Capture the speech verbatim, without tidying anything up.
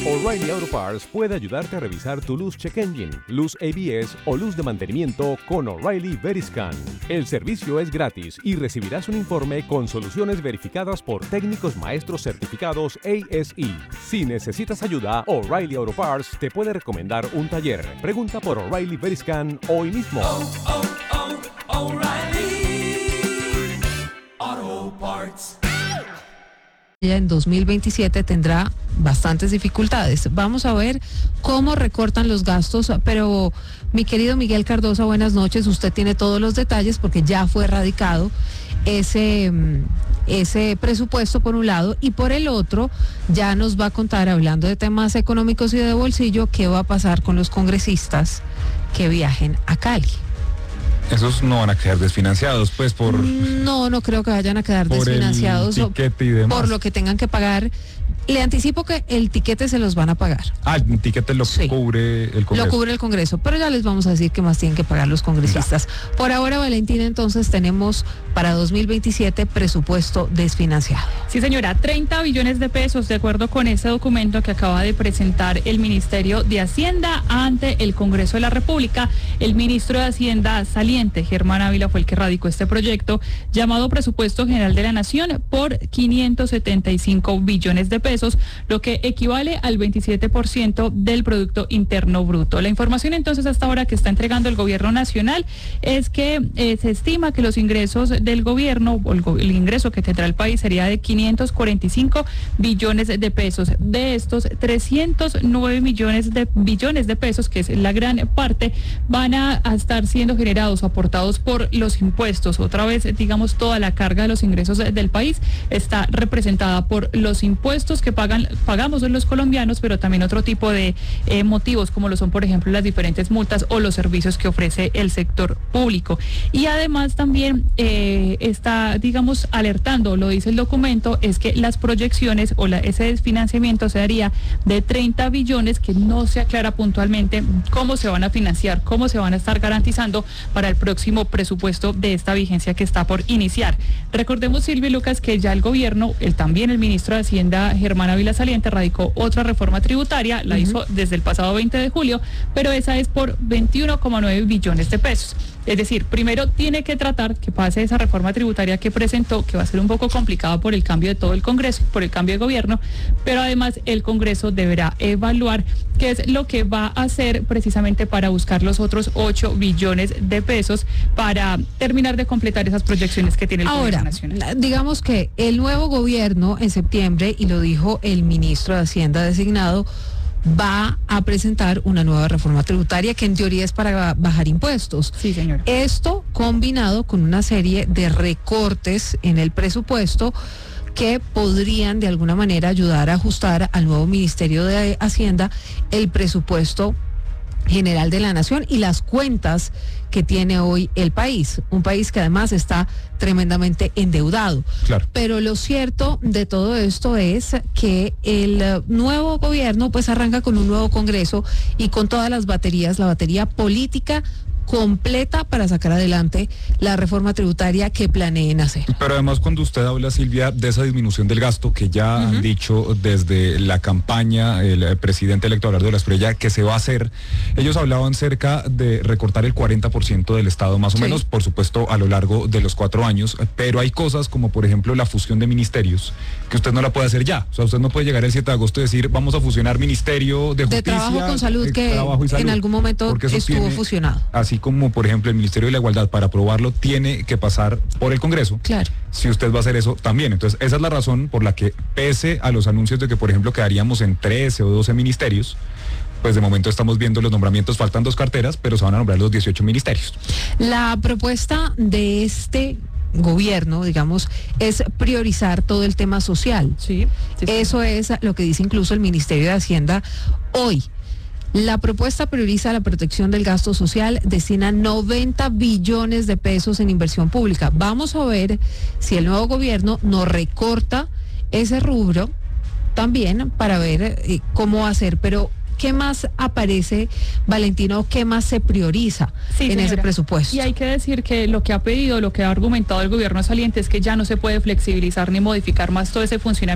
O'Reilly Auto Parts puede ayudarte a revisar tu luz check engine, luz A B S o luz de mantenimiento con O'Reilly Veriscan. El servicio es gratis y recibirás un informe con soluciones verificadas por técnicos maestros certificados A S E. Si necesitas ayuda, O'Reilly Auto Parts te puede recomendar un taller. Pregunta por O'Reilly Veriscan hoy mismo. Oh, oh, oh, O'Reilly Auto Parts. En dos mil veintisiete tendrá bastantes dificultades. Vamos a ver cómo recortan los gastos, pero mi querido Miguel Cardosa, buenas noches. Usted tiene todos los detalles porque ya fue radicado ese, ese presupuesto por un lado, y por el otro ya nos va a contar, hablando de temas económicos y de bolsillo, qué va a pasar con los congresistas que viajen a Cali. Esos no van a quedar desfinanciados, pues, por... No, no creo que vayan a quedar por desfinanciados. el tiquete y demás. Por lo que tengan que pagar. Le anticipo que el tiquete se los van a pagar. Ah, el tiquete lo Sí. cubre el Congreso. Lo cubre el Congreso, pero ya les vamos a decir qué más tienen que pagar los congresistas. Ya. Por ahora, Valentina, entonces tenemos para dos mil veintisiete presupuesto desfinanciado. Sí, señora, treinta billones de pesos, de acuerdo con ese documento que acaba de presentar el Ministerio de Hacienda ante el Congreso de la República. El ministro de Hacienda saliente, Germán Ávila, fue el que radicó este proyecto llamado Presupuesto General de la Nación por quinientos setenta y cinco billones de pesos, lo que equivale al veintisiete por ciento del Producto Interno Bruto. La información entonces hasta ahora que está entregando el Gobierno Nacional es que eh, se estima que los ingresos del gobierno, o el, el ingreso que tendrá el país sería de quinientos cuarenta y cinco billones de pesos. De estos, trescientos nueve millones de billones de pesos, que es la gran parte, van a, a estar siendo generados o aportados por los impuestos. Otra vez, digamos, toda la carga de los ingresos del país está representada por los impuestos que pagan, pagamos los colombianos, pero también otro tipo de eh, motivos, como lo son, por ejemplo, las diferentes multas o los servicios que ofrece el sector público. Y además también eh, está, digamos, alertando, lo dice el documento, es que las proyecciones o la, ese desfinanciamiento se daría de treinta billones, que no se aclara puntualmente cómo se van a financiar, cómo se van a estar garantizando para el próximo presupuesto de esta vigencia que está por iniciar. Recordemos, Silvia y Lucas, que ya el gobierno, el, también el ministro de Hacienda, Germán Ávila Saliente, radicó otra reforma tributaria, la uh-huh. hizo desde el pasado veinte de julio, pero esa es por veintiuno coma nueve billones de pesos. Es decir, primero tiene que tratar que pase esa reforma tributaria que presentó, que va a ser un poco complicado por el cambio de todo el Congreso, por el cambio de gobierno, pero además el Congreso deberá evaluar qué es lo que va a hacer precisamente para buscar los otros ocho billones de pesos para terminar de completar esas proyecciones que tiene el Ahora, Gobierno Nacional. Digamos que el nuevo gobierno en septiembre, y lo dijo el ministro de Hacienda designado, va a presentar una nueva reforma tributaria que en teoría es para bajar impuestos. Sí, señor. Esto combinado con una serie de recortes en el presupuesto que podrían de alguna manera ayudar a ajustar al nuevo Ministerio de Hacienda el presupuesto general de la nación y las cuentas que tiene hoy el país, un país que además está tremendamente endeudado. Claro. Pero lo cierto de todo esto es que el nuevo gobierno pues arranca con un nuevo Congreso y con todas las baterías, la batería política completa para sacar adelante la reforma tributaria que planeen hacer. Pero además, cuando usted habla, Silvia, de esa disminución del gasto que ya uh-huh. han dicho desde la campaña el presidente electo Abelardo de la Espriella que se va a hacer, ellos hablaban cerca de recortar el cuarenta por ciento del Estado más o sí. menos, por supuesto a lo largo de los cuatro años, pero hay cosas como por ejemplo la fusión de ministerios que usted no la puede hacer ya. O sea, usted no puede llegar el siete de agosto y decir vamos a fusionar Ministerio de Justicia, de Trabajo con Salud, que salud, en algún momento estuvo tiene, fusionado. Así como por ejemplo el Ministerio de la Igualdad, para aprobarlo tiene que pasar por el Congreso. Claro. Si usted va a hacer eso también. Entonces esa es la razón por la que, pese a los anuncios de que por ejemplo quedaríamos en trece o doce ministerios, pues de momento estamos viendo los nombramientos, faltan dos carteras, pero se van a nombrar los dieciocho ministerios. La propuesta de este gobierno, digamos, es priorizar todo el tema social. Sí, sí, sí. Eso es lo que dice incluso el Ministerio de Hacienda hoy. La propuesta prioriza la protección del gasto social, destina noventa billones de pesos en inversión pública. Vamos a ver si el nuevo gobierno nos recorta ese rubro también para ver eh, cómo hacer, pero ¿qué más aparece, Valentino? ¿Qué más se prioriza sí, en señora. ese presupuesto? Y hay que decir que lo que ha pedido, lo que ha argumentado el gobierno saliente es que ya no se puede flexibilizar ni modificar más todo ese funcionamiento